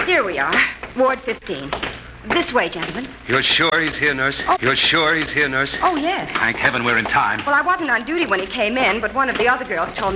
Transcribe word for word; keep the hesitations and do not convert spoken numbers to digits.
Here we are. Ward fifteen. This way, gentlemen. You're sure he's here, nurse? Oh. You're sure he's here, nurse? Oh, yes. Thank heaven we're in time. Well, I wasn't on duty when he came in, but one of the other girls told me